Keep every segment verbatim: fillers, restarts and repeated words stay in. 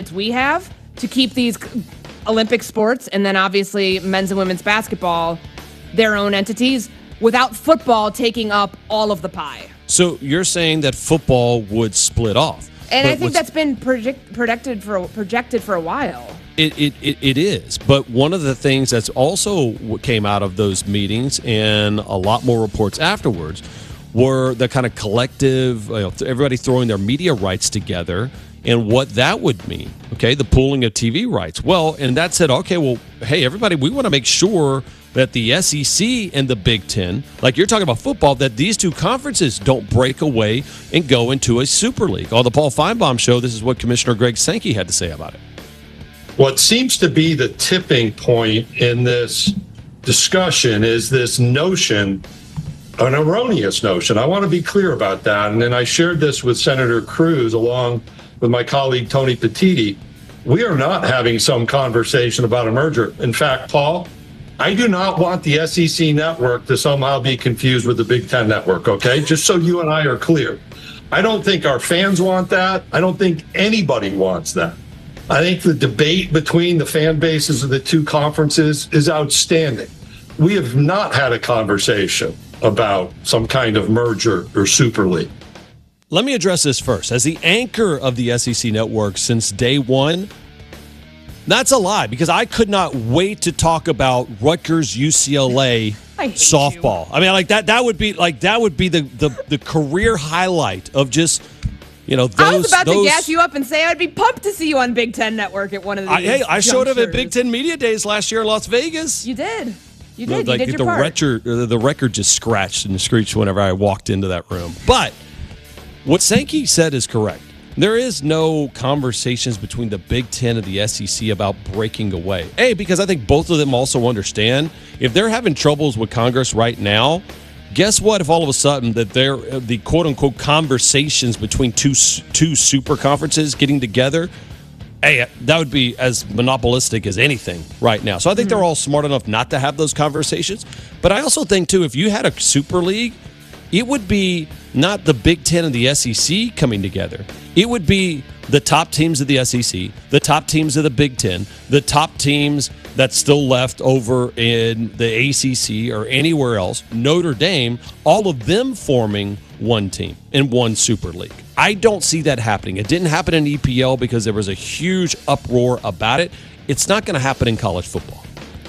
sports we have to keep these Olympic sports and then obviously men's and women's basketball their own entities without football taking up all of the pie. So you're saying that football would split off. And I think that's been project, projected for projected for a while. It, it it it is. But one of the things that's also came out of those meetings and a lot more reports afterwards were the kind of collective, you know, everybody throwing their media rights together and what that would mean. Okay, the pooling of T V rights. Well, and that said, okay, well, hey, everybody, we want to make sure that the S E C and the Big Ten, like you're talking about football, that these two conferences don't break away and go into a super league. On the Paul Feinbaum Show, this is what Commissioner Greg Sankey had to say about it. What seems to be the tipping point in this discussion is this notion, an erroneous notion. I want to be clear about that. And then I shared this with Senator Cruz along with my colleague Tony Petitti. We are not having some conversation about a merger. In fact, Paul, I do not want the S E C network to somehow be confused with the Big Ten network, okay? Just so you and I are clear. I don't think our fans want that. I don't think anybody wants that. I think the debate between the fan bases of the two conferences is outstanding. We have not had a conversation about some kind of merger or super league. Let me address this first. As the anchor of the S E C network since day one, that's a lie, because I could not wait to talk about Rutgers U C L A softball. You. I mean, like that that would be like that would be the, the, the career highlight of just, you know, those. I was about those, to gas you up and say I'd be pumped to see you on Big Ten Network at one of these. I, hey, I showed up at junctures. Big Ten Media Days last year in Las Vegas. You did. You did. No, you like did your the part. record, the record just scratched and screeched whenever I walked into that room. But what Sankey said is correct. There is no conversations between the Big Ten and the S E C about breaking away. A, because I think both of them also understand if they're having troubles with Congress right now, guess what? If all of a sudden that they're the quote unquote conversations between two two super conferences getting together, hey, that would be as monopolistic as anything right now. So I think mm-hmm. they're all smart enough not to have those conversations. But I also think too, if you had a super league, it would be not the Big Ten and the S E C coming together. It would be the top teams of the S E C, the top teams of the Big Ten, the top teams that's still left over in the A C C or anywhere else, Notre Dame, all of them forming one team in one super league. I don't see that happening. It didn't happen in E P L because there was a huge uproar about it. It's not going to happen in college football.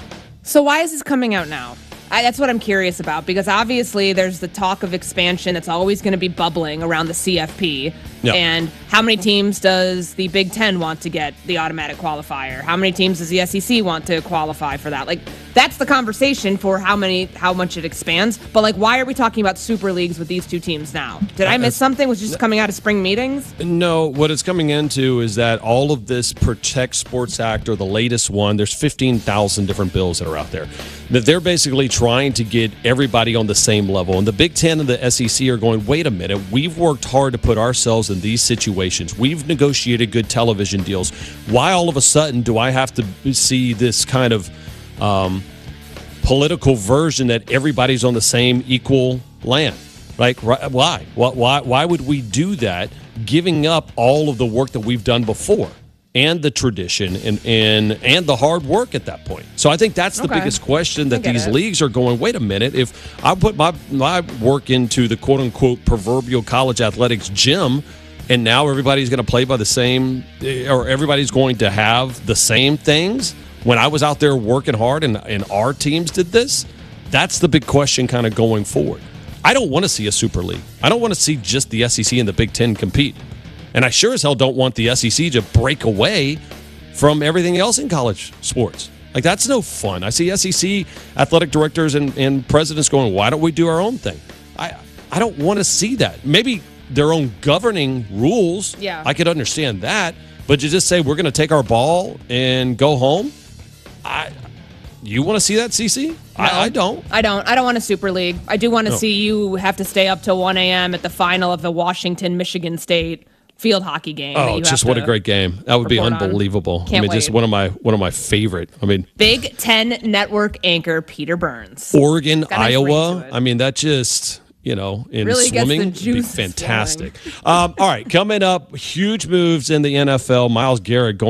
So why is this coming out now? I, that's what I'm curious about, because obviously there's the talk of expansion. It's always going to be bubbling around the C F P. Yep. And how many teams does the Big Ten want to get the automatic qualifier? How many teams does the S E C want to qualify for that? Like, that's the conversation for how many, how much it expands. But like, why are we talking about super leagues with these two teams now? Did I miss something? Was it just coming out of spring meetings? No, what it's coming into is that all of this Protect Sports Act, or the latest one, there's fifteen thousand different bills that are out there, that they're basically trying to get everybody on the same level. And the Big Ten and the S E C are going, wait a minute, we've worked hard to put ourselves in these situations. We've negotiated good television deals. Why all of a sudden do I have to see this kind of um, political version that everybody's on the same equal land? Like, why? Why? Why would we do that, giving up all of the work that we've done before? And the tradition and, and and the hard work at that point. So I think that's the okay. biggest question that these it. leagues are going, wait a minute, if I put my, my work into the quote-unquote proverbial college athletics gym, and now everybody's going to play by the same, or everybody's going to have the same things when I was out there working hard and, and our teams did this, that's the big question kind of going forward. I don't want to see a super league. I don't want to see just the S E C and the Big Ten compete. And I sure as hell don't want the S E C to break away from everything else in college sports. Like, that's no fun. I see S E C athletic directors and, and presidents going, why don't we do our own thing? I I don't want to see that. Maybe their own governing rules, yeah. I could understand that. But to just say we're going to take our ball and go home, I you want to see that, C C? No, I, I don't. I don't. I don't want a super league. I do want to no. see you have to stay up till one a.m. at the final of the Washington-Michigan State field hockey game. Oh, just what a great game. That would be unbelievable. Can't I mean, wait. just one of my one of my favorite. I mean, Big Ten Network anchor Peter Burns. Oregon, Iowa. I mean, that just, you know, in really swimming would be fantastic. Um, all right, coming up, huge moves in the N F L. Myles Garrett going